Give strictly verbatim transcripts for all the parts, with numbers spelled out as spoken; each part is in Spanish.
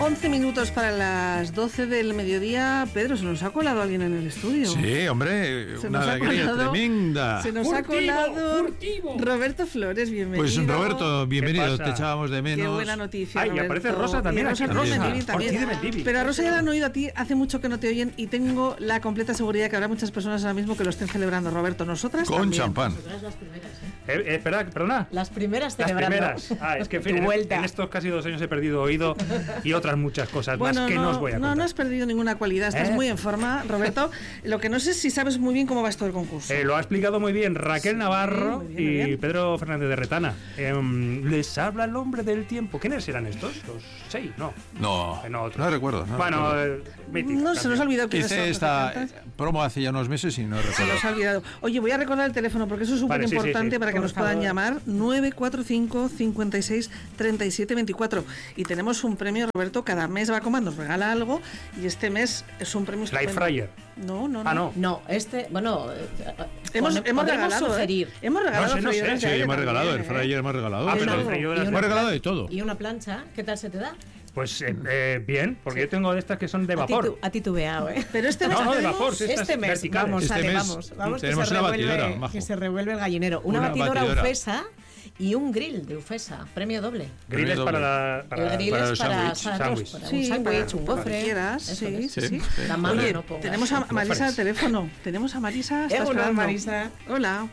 once minutos para las doce del mediodía. Pedro, se nos ha colado alguien en el estudio. Sí, hombre, se una alegría colado, tremenda. Se nos furtivo, ha colado furtivo. Roberto Flores, bienvenido. Pues Roberto, bienvenido, te echábamos de menos. Qué buena noticia, Ay, Roberto. Y aparece Rosa también. Y Rosa, Rosa, Rosa también. también. Pero a Rosa ya la han oído a ti, hace mucho que no te oyen y tengo la completa seguridad que habrá muchas personas ahora mismo que lo estén celebrando, Roberto. Nosotras Con también. champán. Nosotras las primeras, ¿eh? Eh, eh, espera, perdona. Las primeras Las celebrando. primeras. Ah, es que en, fin, en, en estos casi dos años he perdido oído y otras muchas cosas bueno, más que no, no os voy a contar. No, no has perdido ninguna cualidad, estás ¿Eh? muy en forma, Roberto. Lo que no sé es si sabes muy bien cómo va esto el concurso. Eh, lo ha explicado muy bien Raquel sí, Navarro muy bien, muy bien. y Pedro Fernández de Retana. Eh, les habla el hombre del tiempo. ¿Quiénes eran estos? ¿Los seis? No. No, eh, no, no recuerdo. No bueno, recuerdo. Eh, mítico, no, se nos ha olvidado que hice esta promo hace ya unos meses y no recuerdo. Se nos ha olvidado. Oye, voy a recordar el teléfono porque eso es súper vale, importante sí, sí, sí. para que Por nos favor. puedan llamar. nueve cuatro cinco, cinco seis, tres siete dos cuatro. Y tenemos un premio, Roberto, cada mes Bacoman nos regala algo y este mes es un premio Light Fryer. No, no, no. Ah, no. No, este, bueno, hemos, hemos regalado, sugerir. ¿eh? Hemos regalado no sé, no sé. Sí, hemos regalado, el Fryer hemos regalado. Ah, pero el Fryer hemos regalado de todo. ¿Y una plancha? ¿Qué tal se te da? Pues eh, eh, bien, porque sí. yo tengo de estas que son de vapor. A titubeado, ¿eh? Pero este mes no, no, de vapor, este mes, verticales. vamos, este sale, mes vamos, vamos tenemos que se una revuelve, batidora, majo. que se revuelve el gallinero. Una, una batidora, batidora Ufesa y un grill de Ufesa, premio doble. Grill es para la para, el grill para es para, sándwich. para, sándwich. para sí, un sándwich, un gofre. Quieras, sí, sí, sí. La mano Oye, no pongas. tenemos a Marisa al teléfono. Tenemos a Marisa. ¿Está esperando? Marisa. Hola.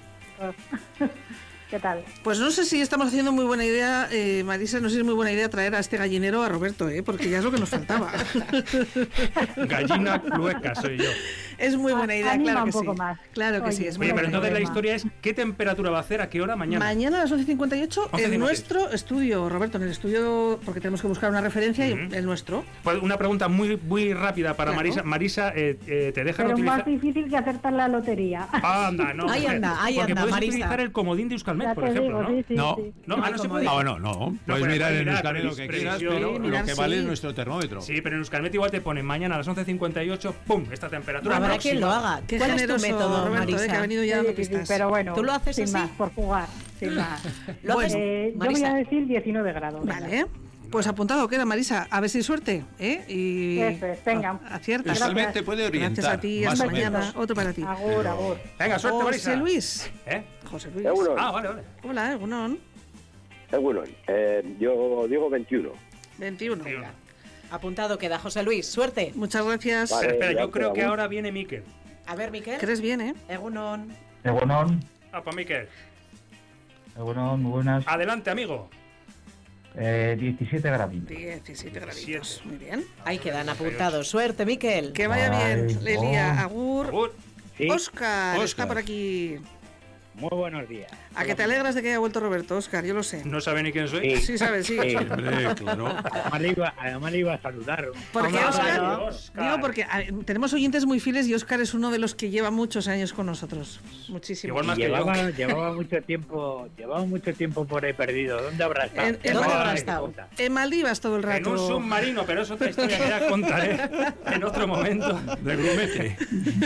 ¿Qué tal? Pues no sé si estamos haciendo muy buena idea, eh, Marisa, no sé si es muy buena idea traer a este gallinero a Roberto, ¿eh? Porque ya es lo que nos faltaba. Gallina clueca soy yo. Es muy buena idea, Anima claro que un poco sí. Más. Claro que Oye, sí. Es muy Oye, pero buena entonces idea. la historia es ¿qué temperatura va a hacer a qué hora mañana? Mañana a las once y cincuenta y ocho en nuestro estudio, Roberto, en el estudio, porque tenemos que buscar una referencia uh-huh. y el nuestro. Pues una pregunta muy muy rápida para claro. Marisa. Marisa, eh, eh, ¿te dejan pero utilizar? más difícil que acertar la lotería. Anda, no. Ahí anda, ahí porque anda, puedes Marisa. utilizar el comodín de Euskalmet, ya por ejemplo, digo, ¿no? Sí, sí, no, sí. no, ah, no se puede. Ah, bueno, no. no puedes mirar en mirar, Euskalmet lo que quieras, sí, pero mirar, lo que sí. vale es nuestro termómetro. Sí, pero en Euskalmet igual te pone mañana a las once cincuenta y ocho, pum, esta temperatura. Habrá próxima. quien lo haga. Qué ¿Cuál generoso, es tu método, Roberto, Marisa? Eh, que ha venido ya dando sí, sí, pistas. pero bueno, ¿tú lo haces sin así? más, por jugar, sin más. ¿Lo haces, eh, yo voy a decir diecinueve grados. Vale. Pues apuntado queda, Marisa. A ver si hay suerte, ¿eh? Y Eso es, venga. Aciertas. Euskalmet te puede orientar. Gracias a ti, hasta mañana. Otro para ti. Agur, agur. Venga, suerte, Marisa. José Luis. ¿Eh? José Luis. Egunon. Ah, vale, vale. Hola, Egunon. Egunon. Eh, yo digo veintiuno. veintiuno. veintiuno. Apuntado queda, José Luis. Suerte. Muchas gracias. Vale. Espera, ya yo creo que quedamos. ahora viene Miquel. A ver, Miquel. ¿Crees bien, eh? Egunon. Egunon, Ah, pues Miquel. Egunon, muy buenas. Adelante, amigo. Eh, diecisiete grados. diecisiete graditos. Muy bien. Ahí quedan apuntados. Suerte, Miquel. Que vaya Ay, bien, Lelia. oh. Agur. Agur. Sí. Oscar, Oscar. está por aquí. Muy buenos días. ¿A que te alegras de que haya vuelto Roberto, Oscar? Yo lo sé. No sabe ni quién soy. Sí, sabes, sí. Sí. Hombre, claro. Además le iba, además le iba a saludar. Porque Hombre, Oscar, claro. Oscar. digo porque a, tenemos oyentes muy fieles y Oscar es uno de los que lleva muchos años con nosotros. Muchísimo. Igual más que Llevaba, yo. llevaba mucho tiempo, llevaba mucho tiempo por ahí perdido. ¿Dónde habrá estado? En- en- ¿Dónde Ay, habrá qué estado? puta. En Maldivas todo el En un rato. submarino, pero es otra historia que ya contaré en otro momento. De grumete.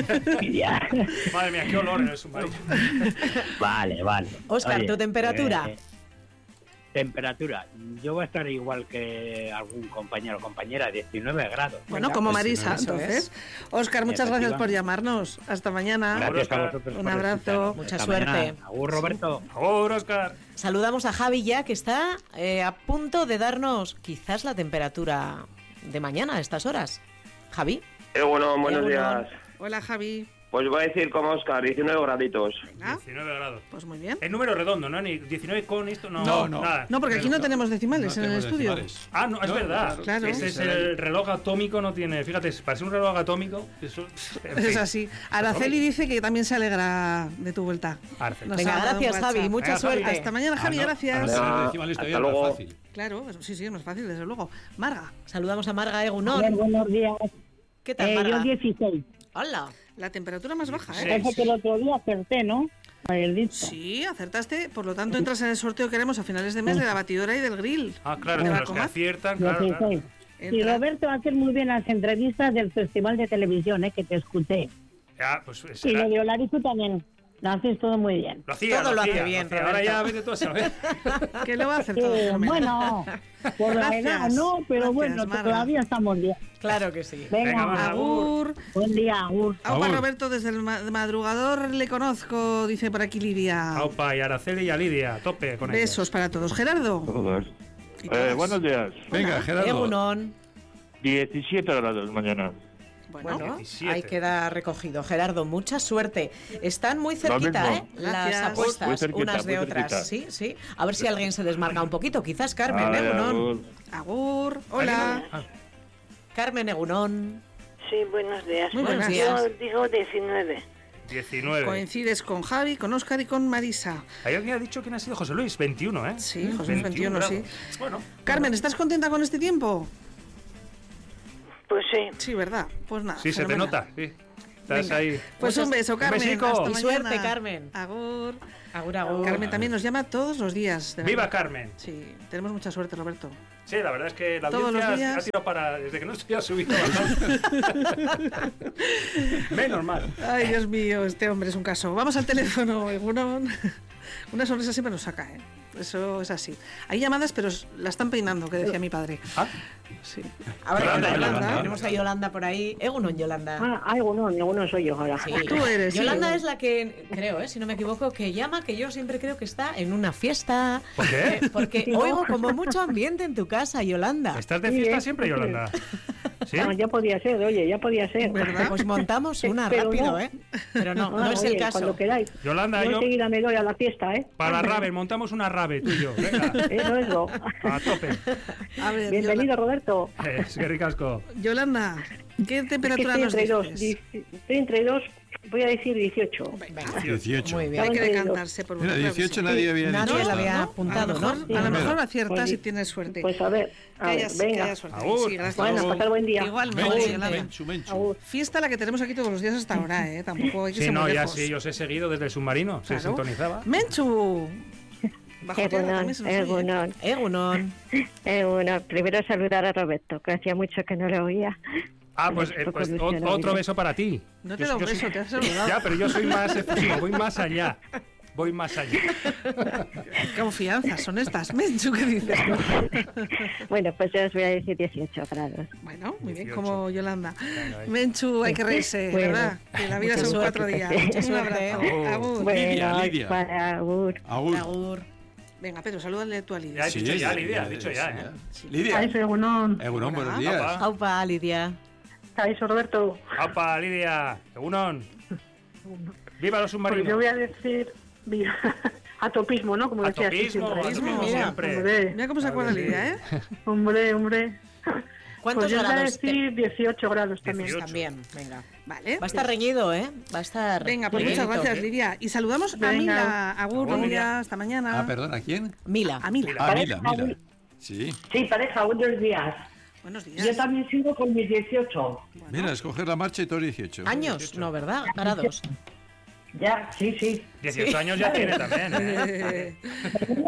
Ya. Madre mía, qué olor en el submarino. Vale, vale. Oscar, Oye, ¿tu temperatura? eh, temperatura. Yo voy a estar igual que algún compañero o compañera, diecinueve grados. Bueno, Venga, como pues, Marisa, eso entonces. Oscar, muchas gracias Efectiva. por llamarnos. Hasta mañana. Gracias a Oscar. vosotros. Un por abrazo. escucharnos. Mucha Hasta suerte. mañana. Agur, Roberto. Agur, Oscar. Saludamos a Javi ya, que está eh, a punto de darnos quizás la temperatura de mañana a estas horas. Javi. Eh, bueno, buenos Eh, bueno. días. Hola, Javi. Pues voy a decir como Oscar, diecinueve graditos. Venga, diecinueve grados. pues muy bien. El número redondo, ¿no? Ni diecinueve con esto, no. No, no. Nada. No, porque aquí no tenemos decimales No en el tenemos estudio. decimales. Ah, no, es No, verdad. claro. Ese es el reloj atómico, no tiene. Fíjate, para ser un reloj atómico, eso. En Es fin. así. Araceli dice que también se alegra de tu vuelta. Arce. Nos Venga, ha mandado un gracias, Javi. WhatsApp. Mucha Venga, Javi. suerte. Hasta mañana, Javi, Ah, no, gracias. a no ser Ah, decimales todavía hasta no es luego. fácil. Claro, sí, sí, es más fácil, desde luego. Marga, Saludamos a Marga A ver, Egunon. buenos días. ¿Qué tal, Eh, Marga? yo dieciséis. Hola. la temperatura más baja, ¿eh? Sí. Parece que el otro día acerté, ¿no? Haber dicho. Sí, acertaste. Por lo tanto, entras en el sorteo que haremos a finales de mes de la batidora y del grill. Ah, claro, ¿De de la los que coma? aciertan, claro. claro. dieciséis. Y Entra. Roberto hace muy bien las entrevistas del Festival de Televisión, ¿eh? Que te escuché. Ya, pues Y será. lo de Olarizu también. Lo haces todo muy bien. Lo hacía, Todo lo hace hacía, bien, hacía. Ahora Roberto. ya vete tú a saber. ¿Qué le va a hacer todo? Eh, Carmen? bueno, por la Gracias. edad no, pero Gracias, bueno, Marga. todavía estamos bien. Claro que sí. Venga, Venga, va. Agur. buen día, agur. Aupa Agur. Roberto, desde el ma- madrugador le conozco, dice por aquí Lidia. Aupa y Araceli y a Lidia, a tope con ellos. Besos para todos. Gerardo. Todos. ¿Y todas? Eh, buenos días. Venga, Gerardo. Egunon. diecisiete grados mañana. Bueno, Bueno, diecisiete. ahí queda recogido. Gerardo, mucha suerte. Están muy cerquita, Lo ¿eh? mismo. Las Gracias. apuestas, Muy cerquita, unas de muy otras. cerquita. Sí, sí. A ver si alguien se desmarca un poquito. Quizás Carmen Vale, Egunon. agur. Agur. Hola. Carmen Egunon. Sí, buenos días. Muy buenos Yo días. digo diecinueve. diecinueve. Coincides con Javi, con Óscar y con Marisa. Hay alguien que ha dicho quién ha sido José Luis, veintiuno, ¿eh? Sí, José Luis, veintiuno, sí. grados. Bueno, Carmen, ¿estás contenta con este tiempo? Pues sí. Sí, ¿verdad? Pues nada. sí, se te fenomenal. nota. Sí. Estás Venga. ahí. Pues un beso, Un Carmen. besico. Hasta Y mañana. suerte, Carmen. Agur. Agur, agur. Carmen también nos llama todos los días. de ¡Viva verdad. Carmen! Sí, tenemos mucha suerte, Roberto. Sí, la verdad es que la Todos los audiencia días. ha tirado para... Desde que no estoy a subido bastante. Menos mal. Ay, Dios mío, este hombre es un caso. Vamos al teléfono, Egunon. Una sonrisa siempre nos saca, ¿eh? Eso es así. Hay llamadas, pero la están peinando, que decía mi padre. ¿Ah? Sí. A ver, Yolanda, Yolanda, Yolanda. tenemos a Yolanda por ahí. Egunon, Yolanda. Ah, ay, bueno, ninguno soy yo ahora. Sí. Tú eres, sí. Yolanda es la que, creo, ¿eh? si no me equivoco, que llama, que yo siempre creo que está en una fiesta. ¿Por qué? Eh, Porque oigo como mucho ambiente en tu casa, Yolanda. ¿Estás de Sí, fiesta ¿eh? siempre, Yolanda? ¿Sí? No, ya podía ser, oye, ya podía ser. ¿Verdad? Pues montamos una Pero rápido, no. ¿eh? Pero no, no Ah, es oye, el caso. Cuando queráis. Yolanda, yo yo... enseguida me doy a la fiesta, ¿eh? Para la rave, montamos una rave, tú y yo. Venga, Eso es lo. a tope. A ver, Bienvenido, Roberto. Es que ricasco. Yolanda, ¿qué Es que temperatura estoy nos entre dos. dices? di- Estoy entre dos, voy a decir dieciocho. Venga. dieciocho. Muy bien. Hay que Entre dos. decantarse por Mira, una. claro que dieciocho sí. nadie había Nadie dicho. la esta. había A lo apuntado, mejor, ¿no? a lo Primero. mejor aciertas Pues- si tienes suerte. Pues a ver, a que ver, hayas, que venga. hayas suerte. Agur. Sí, gracias. Bueno, pasar buen día. Igualmente, Menchu, Yolanda. Menchu, Menchu. Agur. Fiesta la que tenemos aquí todos los días hasta ahora, ¿eh? Tampoco hay que Sí, ser no, muy ya lejos. sí, yo os he seguido desde el submarino. Se Claro. sintonizaba. ¡Menchu! Bajo tierra Egunon, también se nos oye. Egunon, Egunon. Egunon. Primero saludar a Roberto, que hacía mucho que no le oía. Ah, pues, eh, pues o- otro beso para ti. No te Yo- da un yo soy- beso, te has saludado. Ya, pero yo soy más efusivo, voy más allá. Voy más allá. Qué confianzas son estas, Menchu, ¿qué dices? Bueno, pues yo os voy a decir dieciocho grados. Bueno, muy bien, dieciocho. como Yolanda. Venga, venga. Menchu, hay que reírse, Bueno, ¿verdad? Que la vida mucha son suerte, cuatro días. mucha Un suerte. abrazo. Oh. Agur. Lidia, Bueno, Lidia. para Agur. Agur. Agur. Venga, Pedro, salúdale tú a Lidia. Ya he dicho ya, Lidia, he dicho ya, ¿eh? Lidia. Ay, soy Egunon. Egunon, buenos Hola. días. Apa. Aupa, Lidia. ¿Estáis, Roberto? ¡Apa, Lidia! ¡Egunon! ¡Viva los Pues yo submarinos! voy a decir vi- atopismo, ¿no? Como decías tú Atopismo, siempre. atopismo Mira, siempre. Hombre, Mira cómo se acuerda Lidia, ¿eh? hombre, hombre. ¿Cuántos Pues yo voy a grados? decir dieciocho grados también. dieciocho. También, venga. Vale. Va a estar reñido, ¿eh? Va a estar. Venga, pues reñidito. muchas gracias, Lidia. Y saludamos a Venga. Mila. Agur, Agur. Lidia, hasta mañana. Ah, perdona, ¿quién? Mila. A Mila. Ah, Mila, Mila. Sí. Sí, pareja, buenos días. Buenos días. Yo también sigo con mis dieciocho. Mira, escoger la marcha y todos dieciocho. Años, no, ¿verdad? Grados. Ya, sí, sí. dieciocho años ya tiene también, ¿eh? Eh,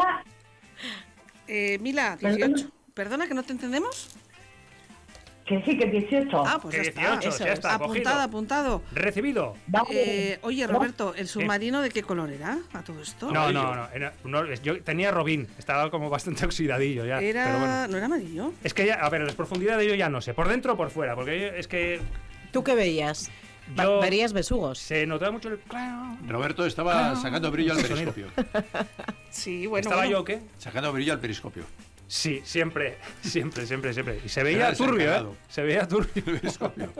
eh, Mila, dieciocho. Perdona, que no te entendemos. Que sí, que dieciocho. Ah, pues Que ya dieciocho, está. ya está, Apuntado, cogido. apuntado. Recibido. Eh, oye, Roberto, ¿el submarino de qué color era a todo esto? No, no, no, era- no, yo tenía Robin, estaba como bastante oxidadillo ya. Era... Pero bueno. ¿No era amarillo? Es que ya, a ver, las profundidades yo ya no sé, por dentro o por fuera, porque yo- es que ¿Tú qué veías? Va- Yo- Verías besugos. se notaba mucho el... Roberto estaba sacando brillo al Sonido. periscopio. Sí, bueno. ¿Estaba bueno. yo qué? Sacando brillo al periscopio. Sí, siempre, siempre, siempre, siempre. Y se Era veía turbio, ¿eh? desencanado. Se veía turbio. El periscopio.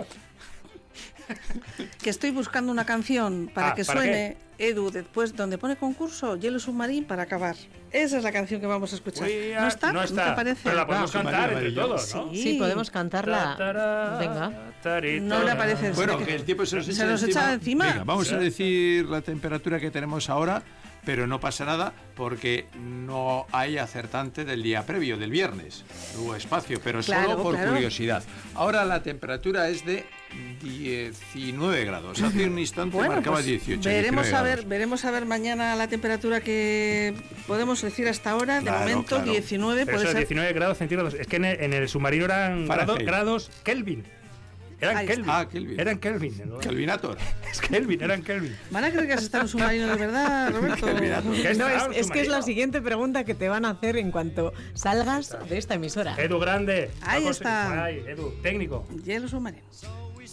Que estoy buscando una canción para Ah, que ¿para suene Edu después donde pone concurso Hielo Submarine para acabar. Esa es la canción que vamos a escuchar. We are- ¿No está? No está. te parece? Pero la podemos No, cantar submarino entre amarillo. todos, ¿no? Sí. Sí, podemos cantarla. Ta-ta-ra, Venga. tarita. No le aparece. Bueno, Se ve que el tiempo se nos se echa nos encima. echa encima. Venga, vamos a decir la temperatura que tenemos ahora, pero no pasa nada porque no hay acertante del día previo, del viernes. No hubo espacio, pero Claro, solo por claro. curiosidad. Ahora la temperatura es de diecinueve grados. Hace un instante Bueno, marcaba pues dieciocho. veremos diecinueve a ver, grados. veremos a ver mañana la temperatura que podemos decir hasta ahora. De Claro, momento claro. diecinueve Pero puede eso es ser. diecinueve grados centígrados. Es que en el, en el submarino eran grado- Fahrenheit. grados Kelvin. Eran Ahí Kelvin. está. Ah, Kelvin. Eran Kelvin. ¿no? Kelvinator. Es Kelvin, eran Kelvin. ¿Van a creer que has estado en un submarino de verdad, Roberto? ¿Qué No, está? es, es que es la siguiente pregunta que te van a hacer en cuanto salgas de esta emisora. Edu Grande. Ahí Vamos, está. Ahí, Edu, técnico. Hielo submarino.